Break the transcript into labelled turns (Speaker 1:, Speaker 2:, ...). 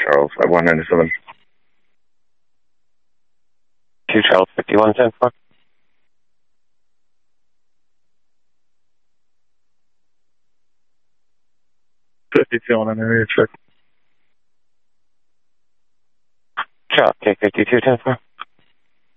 Speaker 1: Charles, 5197.
Speaker 2: 2 Charles, 5110-4.
Speaker 1: On an area check.
Speaker 2: Charles, K 5210-4.